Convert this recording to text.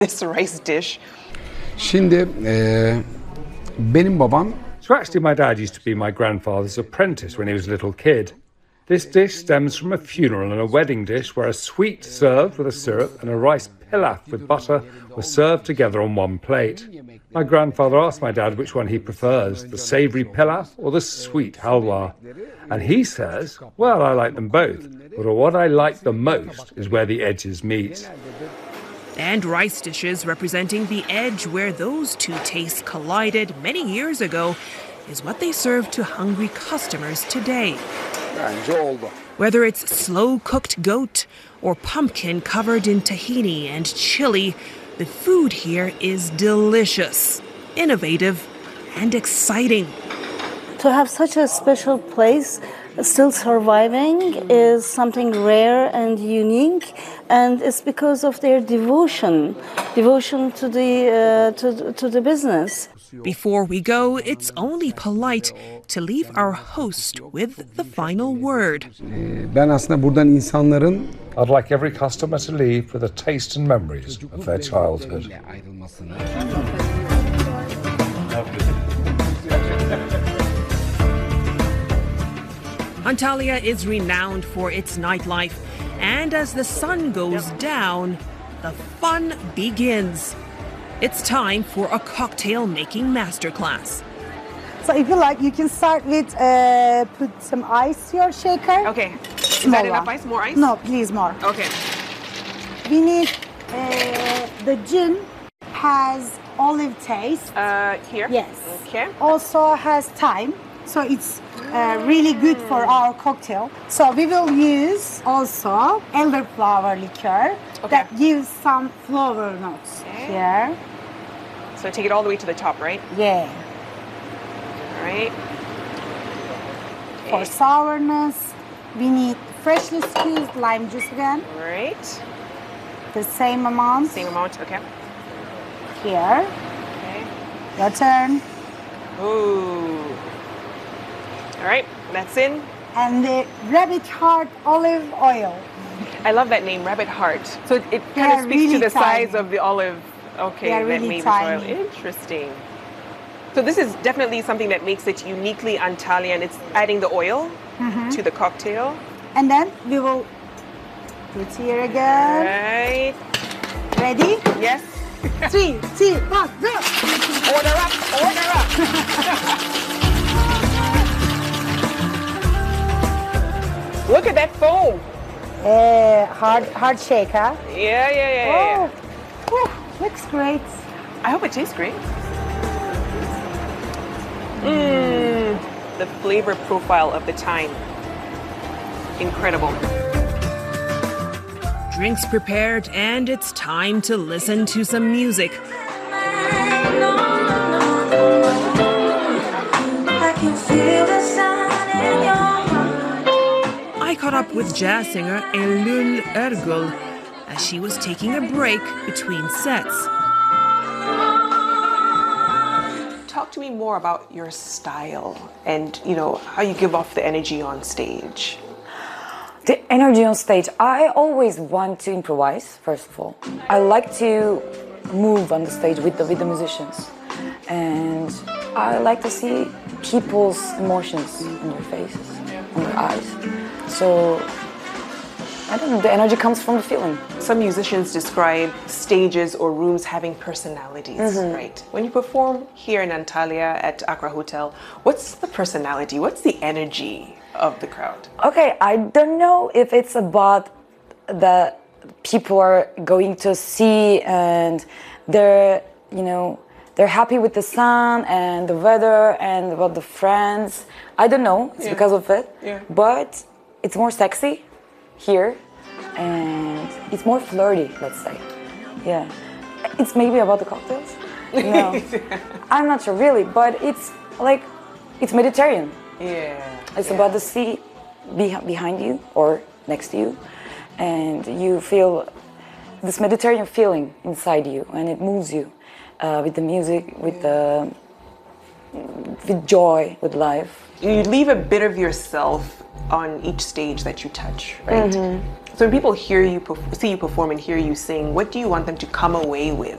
this rice dish. Şimdi benim babam. So actually my dad used to be my grandfather's apprentice when he was a little kid. This dish stems from a funeral and a wedding dish where a sweet served with a syrup and a rice pilaf with butter were served together on one plate. My grandfather asked my dad which one he prefers, the savoury pilaf or the sweet halwa. And he says, well, I like them both, but what I like the most is where the edges meet. And rice dishes representing the edge where those two tastes collided many years ago is what they serve to hungry customers today. Whether it's slow-cooked goat or pumpkin covered in tahini and chili, the food here is delicious, innovative, and exciting. To have such a special place still surviving is something rare and unique, and it's because of their devotion to the business. Before we go, it's only polite to leave our host with the final word. Ben aslında buradan insanların I'd like every customer to leave with a taste and memories of their childhood. Antalya is renowned for its nightlife, and as the sun goes down, the fun begins. It's time for a cocktail making masterclass. So if you like, you can start with put some ice to your shaker. Okay. Is that enough ice? More ice? No, please more. Okay. We need the gin has olive taste. Here? Yes. Okay. Also has thyme, so it's really good for our cocktail. So we will use also elderflower liqueur that gives some flower notes here. So take it all the way to the top, right? Yeah. All right. For sourness, we need freshly squeezed lime juice again. All right. The same amount. Same amount, okay. Here. Okay. Your turn. Ooh. All right, that's in. And the rabbit heart olive oil. I love that name, Rabbit Heart. So it kind of speaks really to the tiny. size of the olive. Okay, They are that really made tiny. oil. Interesting. So this is definitely something that makes it uniquely Antalian. It's adding the oil to the cocktail. And then we will put here All again. right. Ready? Yes. 3, 2, 1, go! Order up, order up. Look at that foam. Hard shaker. Yeah. Oh, looks great. I hope it tastes great. The flavor profile of the thyme. Incredible. Drinks prepared, and it's time to listen to some music. I caught up with jazz singer Eylül Ergül as she was taking a break between sets. Talk to me more about your style and, how you give off the energy on stage. The energy on stage, I always want to improvise, first of all. I like to move on the stage with the musicians. And I like to see people's emotions on their faces, on their eyes. So, I don't know, the energy comes from the feeling. Some musicians describe stages or rooms having personalities, right? When you perform here in Antalya at Accra Hotel, what's the personality? What's the energy of the crowd? Okay, I don't know if it's about the people are going to see and they're happy with the sun and the weather and about the friends. I don't know, it's because of it. Yeah. But it's more sexy here and it's more flirty, let's say. Yeah. It's maybe about the cocktails. No. I'm not sure really, but it's Mediterranean. Yeah. It's about the sea behind you or next to you, and you feel this Mediterranean feeling inside you, and it moves you with the music, with joy, with life. You leave a bit of yourself on each stage that you touch, right? So when people hear you, see you perform and hear you sing, what do you want them to come away with